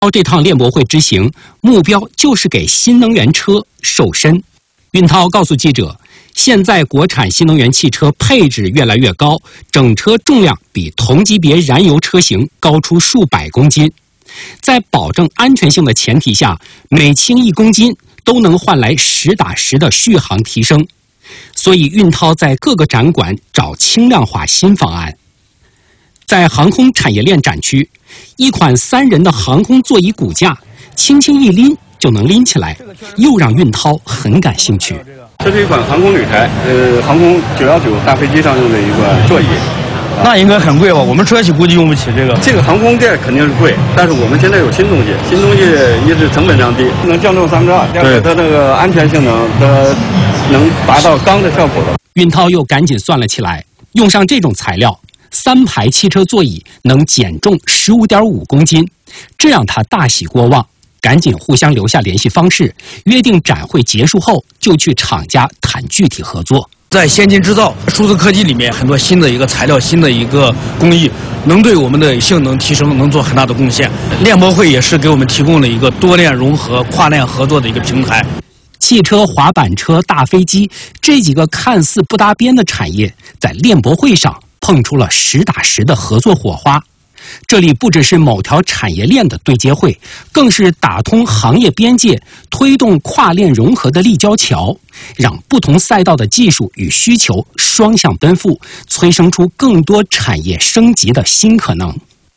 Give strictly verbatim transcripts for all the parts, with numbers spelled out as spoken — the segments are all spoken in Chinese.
这趟链博会之行，目标就是给新能源车瘦身。运涛告诉记者，现在国产新能源汽车配置越来越高，整车重量比同级别燃油车型高出数百公斤。在保证安全性的前提下，每轻一公斤都能换来实打实的续航提升。所以运涛在各个展馆找轻量化新方案。在航空产业链展区，一款三人的航空座椅骨架，轻轻一拎就能拎起来，又让运涛很感兴趣。 这是一款航空旅台，呃，航空九一九大飞机上用的一个座椅。 那应该很贵吧？我们车企估计用不起这个。 这个航空店肯定是贵，但是我们现在有新东西，新东西一是成本降低，能降重三分之二，第二个它那个安全性能，它能达到钢的效果的。 运涛又赶紧算了起来，用上这种材料，三排汽车座椅能减重十五点五公斤，这让他大喜过望，赶紧互相留下联系方式，约定展会结束后就去厂家谈具体合作。 在先进制造、数字科技里面，很多新的一个材料、新的一个工艺，能对我们的性能提升能做很大的贡献。链博会也是给我们提供了一个多链融合、跨链合作的一个平台。 汽车、滑板车、大飞机这几个看似不搭边的产业，在链博会上碰出了实打实的合作火花。这里不只是某条产业链的对接会，更是打通行业边界、推动跨链融合的立交桥，让不同赛道的技术与需求双向奔赴，催生出更多产业升级的新可能。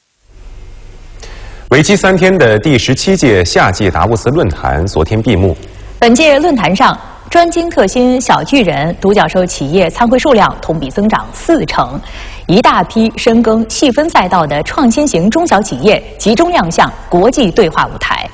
为期三天的第十七届夏季达沃斯论坛昨天闭幕。 本届论坛上，专精特新小巨人独角兽企业参会数量同比增长四成，一大批深耕细分赛道的创新型中小企业集中亮相国际对话舞台。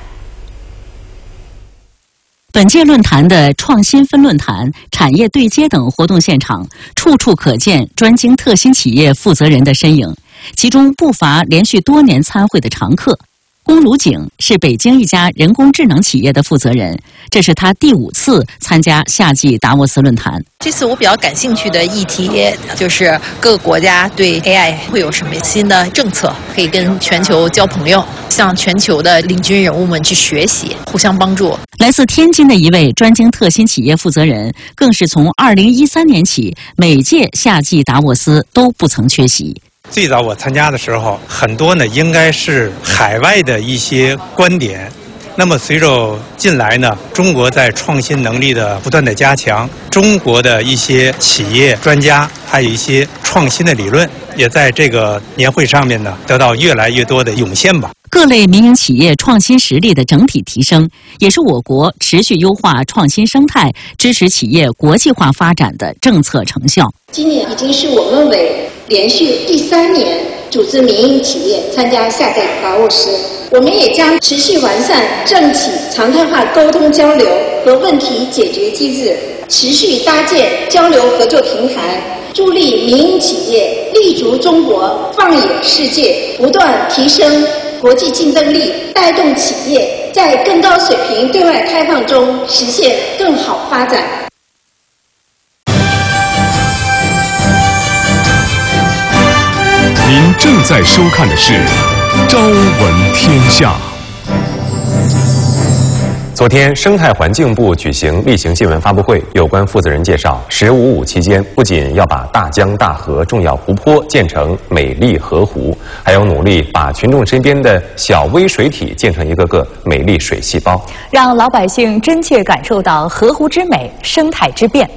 本届论坛的创新分论坛、产业对接等活动现场，处处可见专精特新企业负责人的身影，其中不乏连续多年参会的常客。龚如景是北京一家人工智能企业的负责人，这是他第五次参加夏季达沃斯论坛。 这次我比较感兴趣的议题就是各个国家对 A I 会有什么新的政策，可以跟全球交朋友，向全球的领军人物们去学习，互相帮助。 来自天津的一位专精特新企业负责人，更是从二零一三年起，每届夏季达沃斯都不曾缺席。 最早我参加的时候，很多呢应该是海外的一些观点。那么随着近来呢，中国在创新能力的不断的加强，中国的一些企业专家，还有一些创新的理论，也在这个年会上面呢得到越来越多的涌现吧。 各类民营企业创新实力的整体提升，也是我国持续优化创新生态、支持企业国际化发展的政策成效。 今年已经是我们为连续第三年组织民营企业参加夏季达沃斯，我们也将持续完善政企常态化沟通交流和问题解决机制，持续搭建交流合作平台，助力民营企业立足中国、放眼世界，不断提升国际竞争力，带动企业在更高水平对外开放中实现更好发展。 您正在收看的是《朝闻天下》。 昨天，生态环境部举行例行新闻发布会，有关负责人介绍，十五五期间不仅要把大江大河重要湖泊建成美丽河湖，还要努力把群众身边的小微水体建成一个个美丽水细胞， 让老百姓真切感受到河湖之美、生态之变。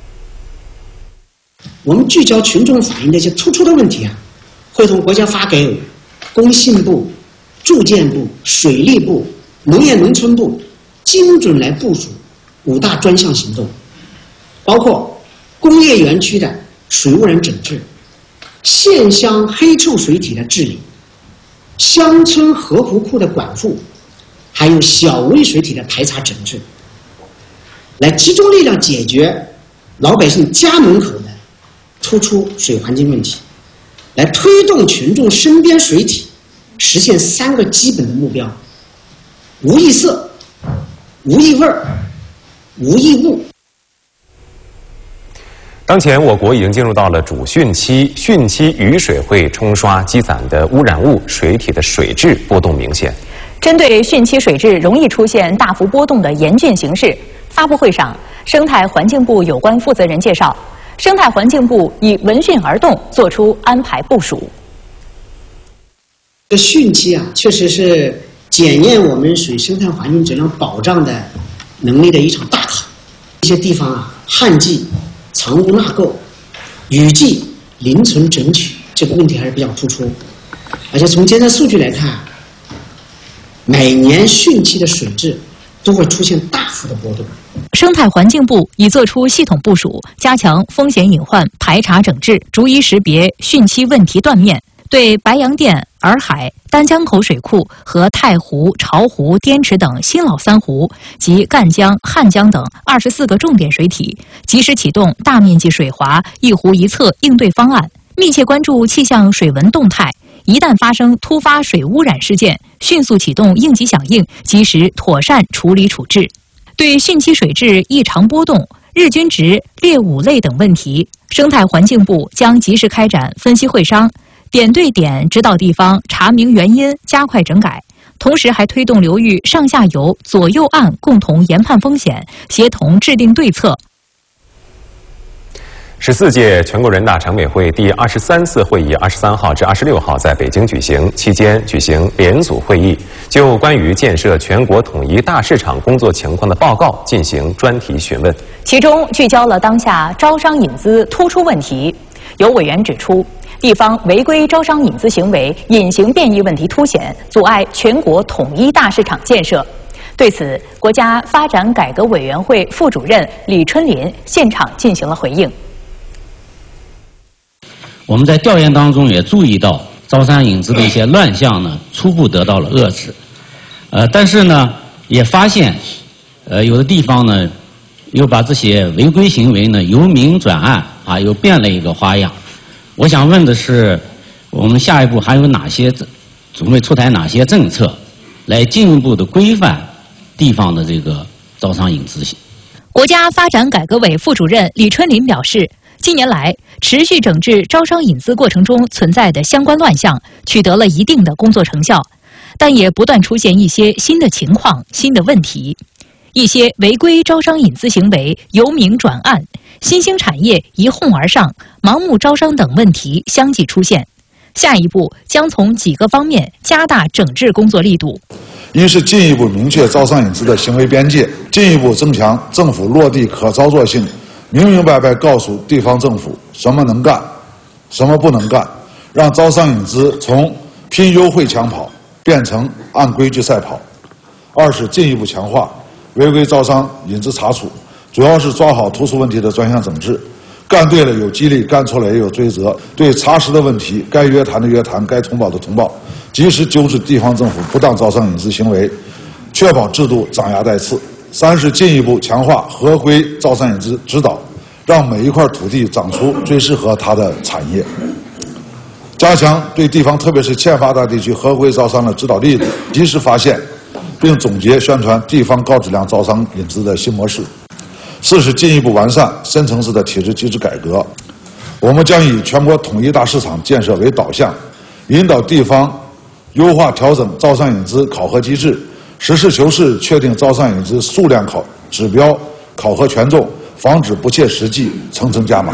我们聚焦群众反映的一些突出的问题啊，会同国家发改委、工信部、住建部、水利部、农业农村部精准来部署五大专项行动，包括工业园区的水污染整治、县乡黑臭水体的治理、乡村河湖库的管护，还有小微水体的排查整治，来集中力量解决老百姓家门口的突出水环境问题，来推动群众身边水体实现三个基本的目标：无异色、无异味儿、无异物。 当前，我国已经进入到了主汛期，汛期雨水会冲刷积攒的污染物，水体的水质波动明显。 针对汛期水质容易出现大幅波动的严峻形势，发布会上，生态环境部有关负责人介绍，生态环境部以闻讯而动，作出安排部署。 这汛期啊，确实是检验我们水生态环境质量保障的能力的一场大考。一些地方啊，旱季藏污纳垢，雨季零存整取，这个问题还是比较突出。而且从监测数据来看，每年汛期的水质都会出现大幅的波动。 生态环境部已作出系统部署，加强风险隐患排查整治，逐一识别汛期问题断面，对白洋淀、洱海、丹江口水库和太湖、巢湖、滇池等新老三湖及赣江、汉江等二十四个重点水体，及时启动大面积水华一湖一策应对方案，密切关注气象水文动态。一旦发生突发水污染事件，迅速启动应急响应，及时妥善处理处置。对汛期水质异常波动、日均值、劣五类等问题，生态环境部将及时开展分析会商，点对点指导地方查明原因，加快整改。同时还推动流域上下游、左右岸共同研判风险，协同制定对策。 十四届全国人大常委会第二十三次会议二十三号至二十六号在北京举行，期间举行联组会议，就关于建设全国统一大市场工作情况的报告进行专题询问。 其中聚焦了当下招商引资突出问题。有委员指出，地方违规招商引资行为隐形变异问题凸显，阻碍全国统一大市场建设。对此，国家发展改革委员会副主任李春林现场进行了回应。 我们在调研当中也注意到招商引资的一些乱象呢，初步得到了遏制。呃，但是呢，也发现，呃，有的地方呢，又把这些违规行为呢由明转暗啊，又变了一个花样。我想问的是，我们下一步还有哪些准备出台哪些政策，来进一步的规范地方的这个招商引资？ 国家发展改革委副主任李春林表示，近年来，持续整治招商引资过程中存在的相关乱象，取得了一定的工作成效，但也不断出现一些新的情况、新的问题。一些违规招商引资行为由明转暗，新兴产业一哄而上，盲目招商等问题相继出现。下一步将从几个方面加大整治工作力度。 一是进一步明确招商引资的行为边界，进一步增强政府落地可操作性，明明白白告诉地方政府什么能干，什么不能干，让招商引资从拼优惠抢跑变成按规矩赛跑。二是进一步强化违规招商引资查处，主要是抓好突出问题的专项整治，干对了有激励，干错了也有追责，对查实的问题该约谈的约谈，该通报的通报，及时纠正地方政府不当招商引资行为，确保制度长牙带刺。三是进一步强化合规招商引资指导，让每一块土地长出最适合它的产业，加强对地方特别是欠发达地区合规招商的指导力度，及时发现并总结宣传地方高质量招商引资的新模式。四是进一步完善深层次的体制机制改革，我们将以全国统一大市场建设为导向，引导地方优化调整招商引资考核机制，实事求是确定招商引资数量考指标考核权重，防止不切实际层层加码。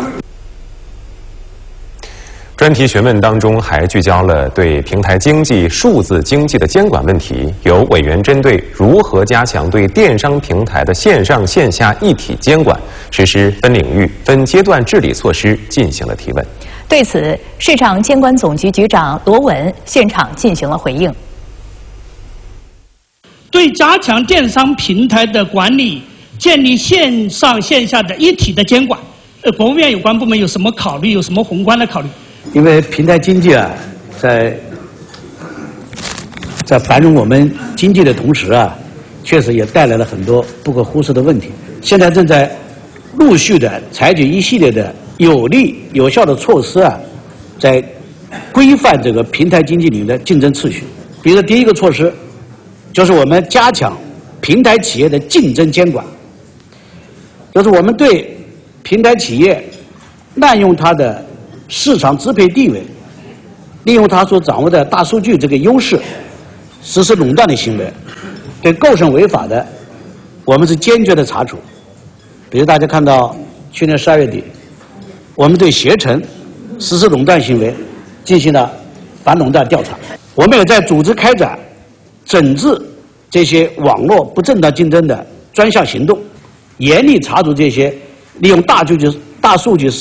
专题询问当中还聚焦了对平台经济、数字经济的监管问题，有委员针对如何加强对电商平台的线上线下一体监管，实施分领域、分阶段治理措施进行了提问。 对此，市场监管总局局长罗文现场进行了回应。 对加强电商平台的管理，建立线上线下的一体的监管，呃，国务院有关部门有什么考虑？有什么宏观的考虑？ 因为平台经济啊，在在繁荣我们经济的同时啊，确实也带来了很多不可忽视的问题。现在正在陆续的采取一系列的有力有效的措施啊，在规范这个平台经济领域的竞争秩序。比如说，第一个措施就是我们加强平台企业的竞争监管，就是我们对平台企业滥用它的市场支配地位，利用它所掌握的大数据这个优势， 实施垄断的行为，对构成违法的，我们是坚决的查处。比如大家看到去年十二月底，我们对携程实施垄断行为进行了反垄断调查。我们也在组织开展整治这些网络不正当竞争的专项行动，严厉查处这些利用大数据大数据